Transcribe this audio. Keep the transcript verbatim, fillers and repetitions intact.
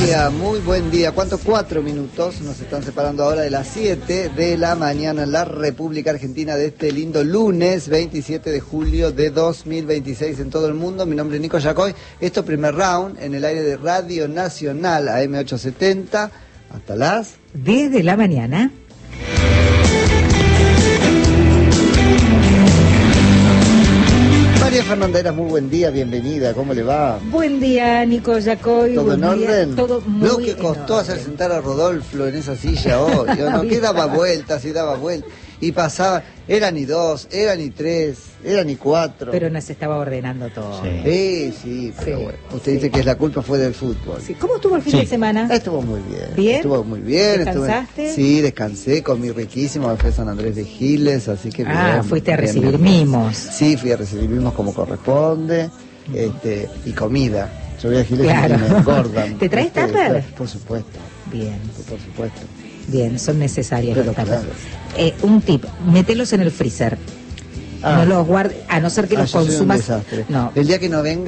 día, muy buen día. ¿Cuántos? Cuatro minutos nos están separando ahora de las siete de la mañana en la República Argentina de este lindo lunes veintisiete de julio de dos mil veintiséis en todo el mundo. Mi nombre es Nico Yacoy. Esto primer round en el aire de Radio Nacional A M ochocientos setenta hasta las diez de la mañana. María Fernandera, muy buen día, bienvenida, ¿cómo le va? Buen día, Nico Yacoy. ¿Todo en orden? Día, todo muy Lo que costó hacer sentar a Rodolfo en esa silla hoy, ¿no? Que daba vueltas y daba vueltas, y pasaba, eran ni dos, eran ni tres, eran ni cuatro. Pero nos estaba ordenando todo. Sí, sí, sí, pero Sí, bueno, usted sí. dice que la culpa fue del fútbol. Sí. ¿Cómo estuvo el fin Sí. de semana? Estuvo muy bien. ¿Bien? Estuvo muy bien. ¿Descansaste? Estuve, sí, descansé, comí riquísimo, me fui a San Andrés de Giles, así que Ah, bien, fuiste a bien, recibir bien. mimos. Sí, fui a recibir mimos como corresponde, este, y comida. Yo voy a Giles Claro. y me engordan. ¿Te traes Este, tupper? Por supuesto, Bien, por supuesto. bien, son necesarias Pero los tuppers. claro. Eh, un tip, mételos en el freezer. Ah. No los guardes, a no ser que Ah, los yo soy un consumas. desastre. No. El día que no venga